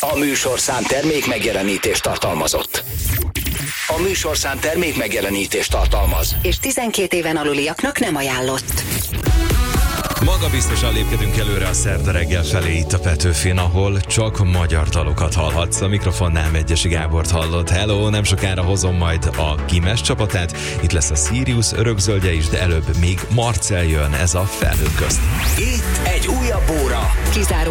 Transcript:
A műsorszám termék megjelenítést tartalmazott. A műsorszám termék megjelenítést tartalmaz. És 12 éven aluliaknak nem ajánlott. Magabiztosan lépkedünk előre a szerda reggel felé itt a Petőfin, ahol csak magyar dalokat hallhatsz. A mikrofonnál Megyesi Gábort hallod. Hello, nem sokára hozom majd a Gimes csapatát. Itt lesz a Sirius örökzöldje is, de előbb még Marcell jön, ez a Felhők közt. Itt egy újabb óra. Kizáró